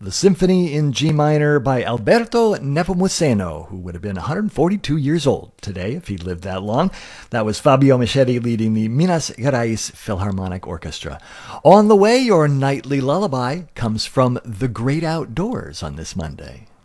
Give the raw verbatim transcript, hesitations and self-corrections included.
the Symphony in G minor by Alberto Nepomuceno, who would have been one hundred forty-two years old today if he'd lived that long. That was Fabio Michetti leading the Minas Gerais Philharmonic Orchestra. On the way, your nightly lullaby comes from the great outdoors on this Monday.